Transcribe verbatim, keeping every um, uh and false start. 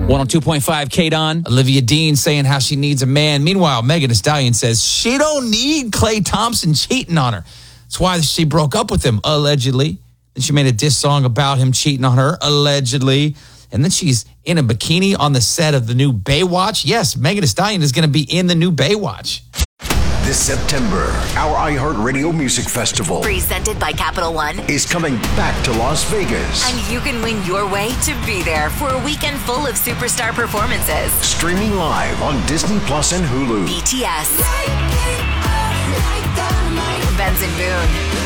one oh two point five K-Don. Olivia Dean saying how she needs a man. Meanwhile, Megan Thee Stallion says she don't need Klay Thompson cheating on her. That's why she broke up with him, allegedly. And she made a diss song about him cheating on her, allegedly. And then she's in a bikini on the set of the new Baywatch. Yes, Megan Thee Stallion is going to be in the new Baywatch. This September, our iHeartRadio Music Festival, presented by Capital One, is coming back to Las Vegas. And you can win your way to be there for a weekend full of superstar performances. Streaming live on Disney Plus and Hulu. B T S, Benson Boone,